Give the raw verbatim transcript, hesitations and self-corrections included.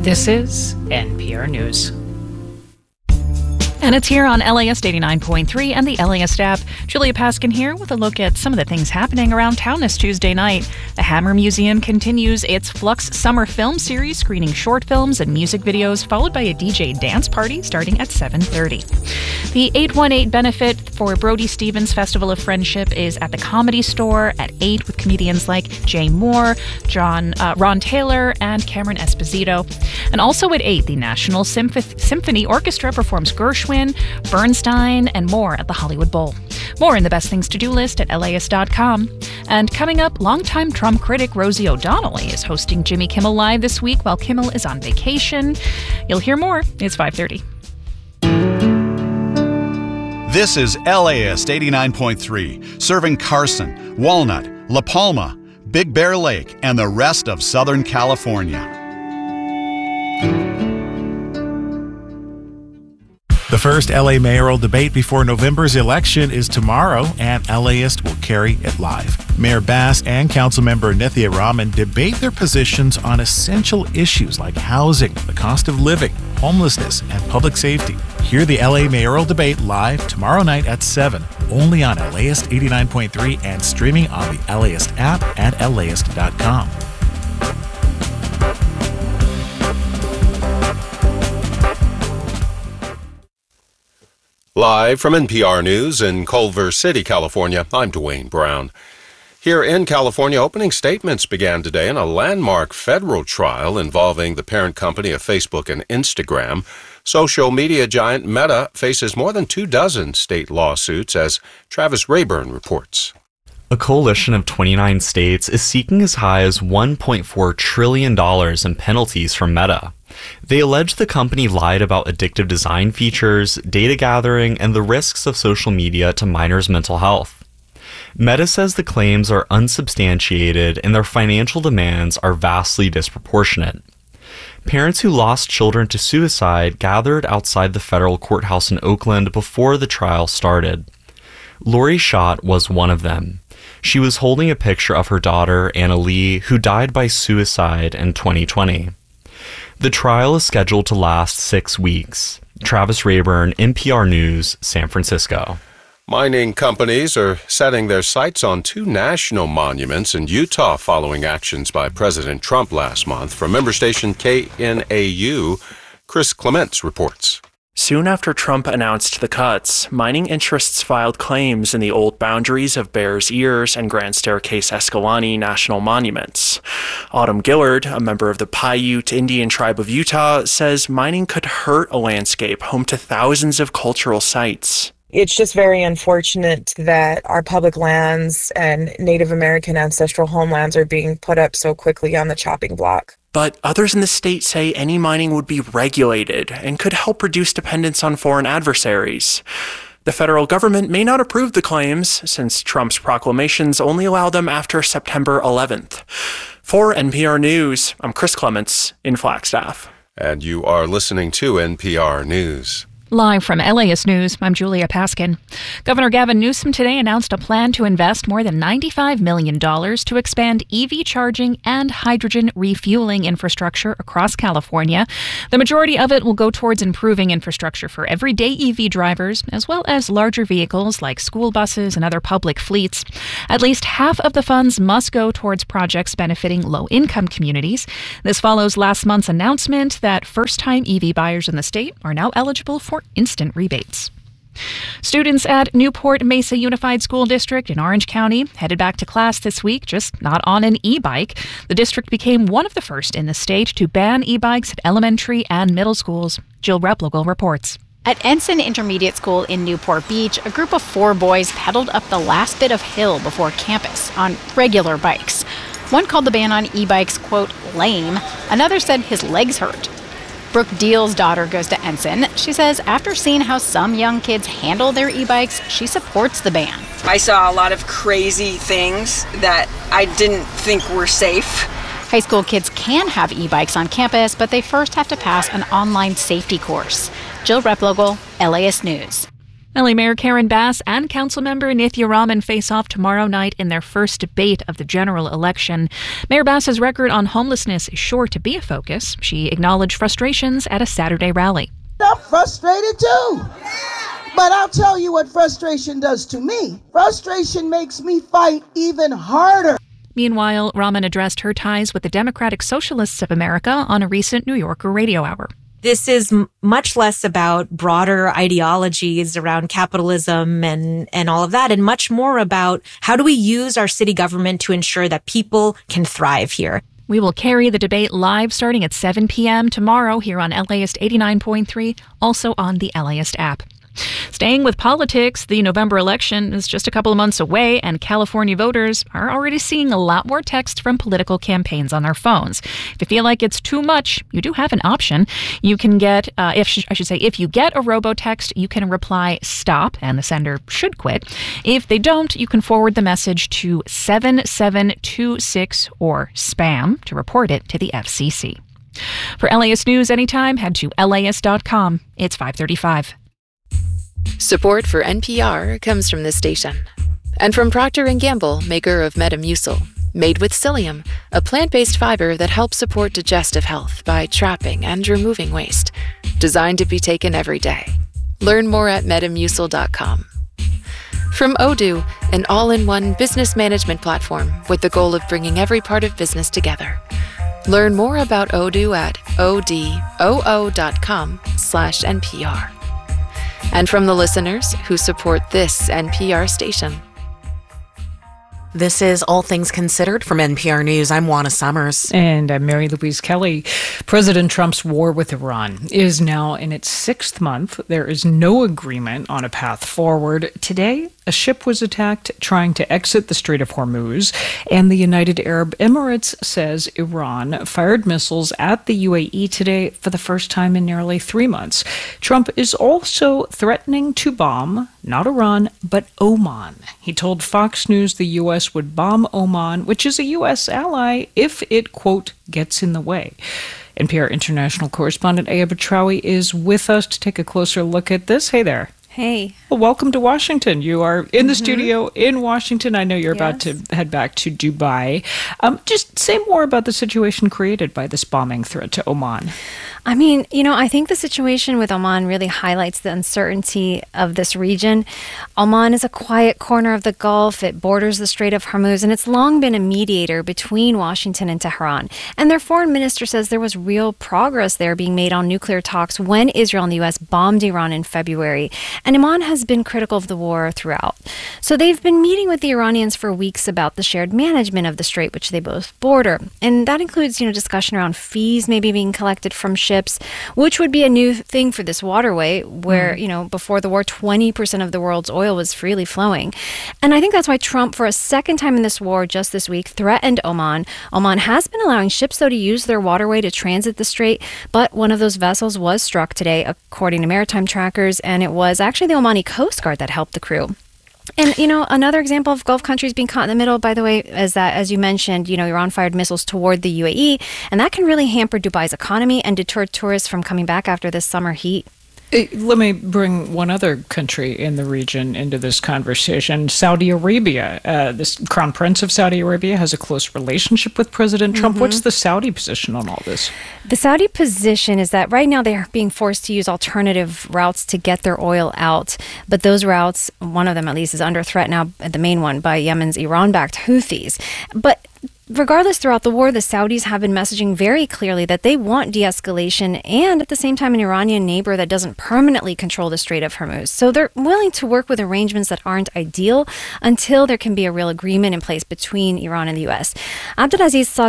This is N P R News. And it's here on L A S eighty-nine point three and the L A S app. Julia Paskin here with a look at some of the things happening around town this Tuesday night. The Hammer Museum continues its Flux Summer Film Series, screening short films and music videos, followed by a D J dance party starting at seven thirty. The eight one eight benefit for Brody Stevens Festival of Friendship is at the Comedy Store at eight with comedians like Jay Moore, John, uh, Ron Taylor, and Cameron Esposito. And also at eight, the National Symph- Symphony Orchestra performs Gershwin, Bernstein, and more at the Hollywood Bowl. More in the best things to do list at L A S dot com. And coming up, longtime Trump critic Rosie O'Donnell is hosting Jimmy Kimmel Live this week while Kimmel is on vacation. You'll hear more. It's five thirty. This is L A S eighty-nine point three, serving Carson, Walnut, La Palma, Big Bear Lake, and the rest of Southern California. The first L A mayoral debate before November's election is tomorrow, and LAist will carry it live. Mayor Bass and Councilmember Nithya Raman debate their positions on essential issues like housing, the cost of living, homelessness, and public safety. Hear the L A mayoral debate live tomorrow night at seven, only on LAist eighty-nine point three and streaming on the LAist app at L A ist dot com. Live from N P R News in Culver City, California, I'm Dwayne Brown. Here in California, opening statements began today in a landmark federal trial involving the parent company of Facebook and Instagram. Social media giant Meta faces more than two dozen state lawsuits, as Travis Rayburn reports. A coalition of twenty-nine states is seeking as high as one point four trillion dollars in penalties from Meta. They allege the company lied about addictive design features, data gathering, and the risks of social media to minors' mental health. Meta says the claims are unsubstantiated and their financial demands are vastly disproportionate. Parents who lost children to suicide gathered outside the federal courthouse in Oakland before the trial started. Lori Schott was one of them. She was holding a picture of her daughter, Anna Lee, who died by suicide in twenty twenty. The trial is scheduled to last six weeks. Travis Rayburn, N P R News, San Francisco. Mining companies are setting their sights on two national monuments in Utah following actions by President Trump last month. From member station K N A U, Chris Clements reports. Soon after Trump announced the cuts, mining interests filed claims in the old boundaries of Bears Ears and Grand Staircase Escalante national monuments. Autumn Gillard, a member of the Paiute Indian tribe of Utah, says mining could hurt a landscape home to thousands of cultural sites. It's just very unfortunate that our public lands and Native American ancestral homelands are being put up so quickly on the chopping block. But others in the state say any mining would be regulated and could help reduce dependence on foreign adversaries. The federal government may not approve the claims, since Trump's proclamations only allow them after September eleventh. For N P R News, I'm Chris Clements in Flagstaff. And you are listening to N P R News. Live from LAist News, I'm Julia Paskin. Governor Gavin Newsom today announced a plan to invest more than ninety-five million dollars to expand E V charging and hydrogen refueling infrastructure across California. The majority of it will go towards improving infrastructure for everyday E V drivers, as well as larger vehicles like school buses and other public fleets. At least half of the funds must go towards projects benefiting low-income communities. This follows last month's announcement that first-time E V buyers in the state are now eligible for instant rebates. Students at Newport Mesa Unified School District in Orange County headed back to class this week, just not on an e-bike. The district became one of the first in the state to ban e-bikes at elementary and middle schools. Jill Replogle reports. At Ensign Intermediate School in Newport Beach, a group of four boys pedaled up the last bit of hill before campus on regular bikes. One called the ban on e-bikes, quote, lame. Another said his legs hurt. Brooke Deal's daughter goes to Ensign. She says after seeing how some young kids handle their e-bikes, she supports the ban. I saw a lot of crazy things that I didn't think were safe. High school kids can have e-bikes on campus, but they first have to pass an online safety course. Jill Replogle, LAist News. L A Mayor Karen Bass and Councilmember Nithya Raman face off tomorrow night in their first debate of the general election. Mayor Bass's record on homelessness is sure to be a focus. She acknowledged frustrations at a Saturday rally. I'm frustrated too. But I'll tell you what frustration does to me. Frustration makes me fight even harder. Meanwhile, Raman addressed her ties with the Democratic Socialists of America on a recent New Yorker radio hour. This is m- much less about broader ideologies around capitalism and, and all of that, and much more about how do we use our city government to ensure that people can thrive here. We will carry the debate live starting at seven p.m. tomorrow here on LAist eighty-nine point three, also on the LAist app. Staying with politics, the November election is just a couple of months away, and California voters are already seeing a lot more text from political campaigns on their phones. If you feel like it's too much, you do have an option. You can get, uh, if I should say, if you get a robo-text, you can reply "stop," and the sender should quit. If they don't, you can forward the message to seven seven two six or spam to report it to the F C C. For LAist News anytime, head to L Aist dot com. It's five thirty-five. Support for N P R comes from this station and from Procter and Gamble, maker of Metamucil, made with psyllium, a plant-based fiber that helps support digestive health by trapping and removing waste, designed to be taken every day. Learn more at metamucil dot com. From Odoo, an all-in-one business management platform with the goal of bringing every part of business together. Learn more about Odoo at odoo dot com slash N P R. And from the listeners who support this N P R station. This is All Things Considered from N P R News. I'm Juana Summers. And I'm Mary Louise Kelly. President Trump's war with Iran is now in its sixth month. There is no agreement on a path forward. Today, a ship was attacked trying to exit the Strait of Hormuz, and the United Arab Emirates says Iran fired missiles at the U A E today for the first time in nearly three months. Trump is also threatening to bomb, not Iran, but Oman. He told Fox News the U S would bomb Oman, which is a U S ally, if it, quote, gets in the way. N P R international correspondent Aya Batrawi is with us to take a closer look at this. Hey there. Hey. Well, welcome to Washington. You are in the mm-hmm. studio in Washington. I know you're yes. about to head back to Dubai. Um, just say more about the situation created by this bombing threat to Oman. I mean, you know, I think the situation with Oman really highlights the uncertainty of this region. Oman is a quiet corner of the Gulf. It borders the Strait of Hormuz, and it's long been a mediator between Washington and Tehran. And their foreign minister says there was real progress there being made on nuclear talks when Israel and the U S bombed Iran in February. And Oman has been critical of the war throughout. So they've been meeting with the Iranians for weeks about the shared management of the strait, which they both border. And that includes, you know, discussion around fees maybe being collected from ships, which would be a new thing for this waterway where, mm. you know, before the war, twenty percent of the world's oil was freely flowing. And I think that's why Trump, for a second time in this war just this week, threatened Oman. Oman has been allowing ships, though, to use their waterway to transit the strait, but one of those vessels was struck today, according to maritime trackers, and it was actually the Omani Coast Guard that helped the crew. And, you know, another example of Gulf countries being caught in the middle, by the way, is that, as you mentioned, you know, Iran fired missiles toward the U A E, and that can really hamper Dubai's economy and deter tourists from coming back after this summer heat. Let me bring one other country in the region into this conversation, Saudi Arabia. Uh, this Crown Prince of Saudi Arabia has a close relationship with President Trump. Mm-hmm. What's the Saudi position on all this? The Saudi position is that right now they are being forced to use alternative routes to get their oil out. But those routes, one of them at least, is under threat now, the main one, by Yemen's Iran-backed Houthis. But regardless, throughout the war, the Saudis have been messaging very clearly that they want de-escalation and at the same time an Iranian neighbor that doesn't permanently control the Strait of Hormuz. So they're willing to work with arrangements that aren't ideal until there can be a real agreement in place between Iran and the U S. Abdulaziz